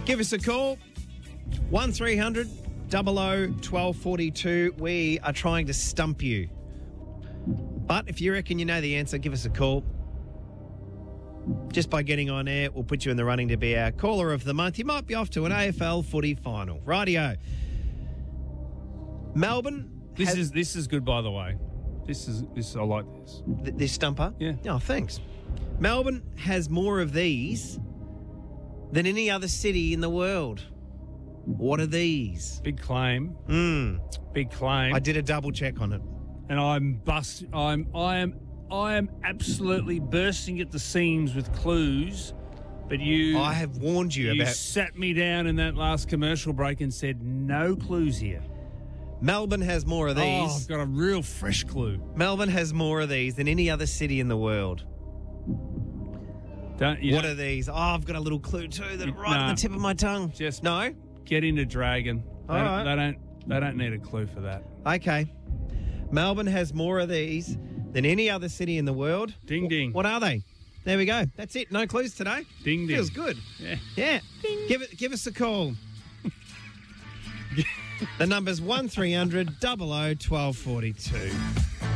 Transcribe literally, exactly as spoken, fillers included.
Give us a call. one three hundred double oh twelve forty-two. We are trying to stump you. But if you reckon you know the answer, give us a call. Just by getting on air, we'll put you in the running to be our caller of the month. You might be off to an A F L footy final. Rightio. Melbourne. This has- is this is good, by the way. This is this. I like this. Th- this stumper? Yeah. Oh, thanks. Melbourne has more of these than any other city in the world. What are these? Big claim. Mm. Big claim. I did a double check on it. and I'm bust. I'm. I am. I am absolutely bursting at the seams with clues. But you. I have warned you, you about... sat me down in that last commercial break and said no clues here. Melbourne has more of Oh, these. I've got a real fresh clue. Melbourne has more of these than any other city in the world. Don't you? What know, are these? Oh, I've got a little clue too that are You- right nah. on the tip of my tongue. Just- No? Get into Dragon. They, All don't, right. they don't. They don't need a clue for that. Okay. Melbourne has more of these than any other city in the world. Ding ding. What are they? There we go. That's it. No clues today. Ding ding. Feels good. Yeah. Yeah. Give it. Give us a call. The number's one three hundred double oh twelve forty two.